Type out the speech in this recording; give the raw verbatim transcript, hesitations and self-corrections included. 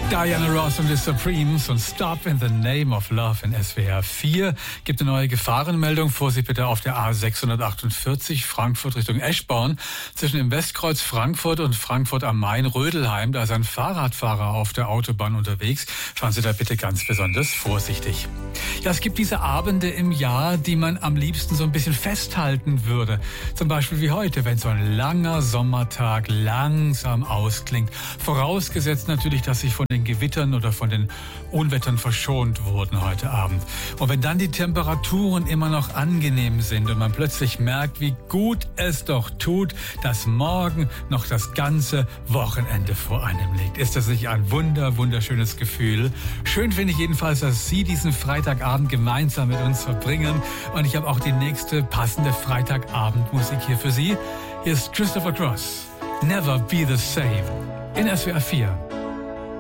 Diana Ross und the Supremes und Stop in the Name of Love in S W R vier. Gibt eine neue Gefahrenmeldung. Vorsicht bitte auf der A sechshundertachtundvierzig Frankfurt Richtung Eschborn. Zwischen dem Westkreuz Frankfurt und Frankfurt am Main Rödelheim. Da ist ein Fahrradfahrer auf der Autobahn unterwegs. Fahren Sie da bitte ganz besonders vorsichtig. Ja, es gibt diese Abende im Jahr, die man am liebsten so ein bisschen festhalten würde. Zum Beispiel wie heute, wenn so ein langer Sommertag langsam ausklingt. Vorausgesetzt natürlich, dass sich von den Gewittern oder von den Unwettern verschont wurden heute Abend. Und wenn dann die Temperaturen immer noch angenehm sind und man plötzlich merkt, wie gut es doch tut, dass morgen noch das ganze Wochenende vor einem liegt, ist das nicht ein wunder, wunderschönes Gefühl. Schön finde ich jedenfalls, dass Sie diesen Freitagabend gemeinsam mit uns verbringen. Und ich habe auch die nächste passende Freitagabendmusik hier für Sie. Hier ist Christopher Cross. Never Be the Same in S W R vier.